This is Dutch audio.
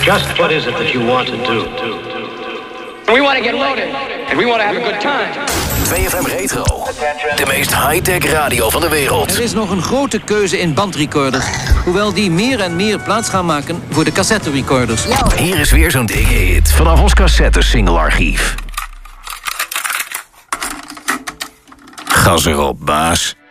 Just what is it that you want to do? We want to get loaded. And we want to have a good time. 2FM Retro. De meest high-tech radio van de wereld. Er is nog een grote keuze in bandrecorders. Hoewel die meer en meer plaats gaan maken voor de cassette-recorders. Hier is weer zo'n dikke hit vanaf ons cassette-single-archief. Gas erop, baas.